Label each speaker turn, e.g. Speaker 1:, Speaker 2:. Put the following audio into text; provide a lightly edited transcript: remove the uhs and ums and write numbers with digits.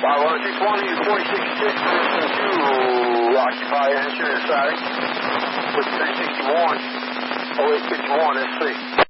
Speaker 1: 51620, 46 to occupy answer inside with 361, 0851 SC.